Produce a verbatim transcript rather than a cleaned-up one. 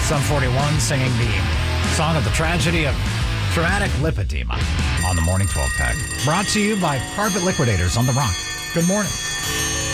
Sum forty-one singing the song of the tragedy of traumatic lipedema on the Morning twelve Pack. Brought to you by Carpet Liquidators on The Rock. Good morning.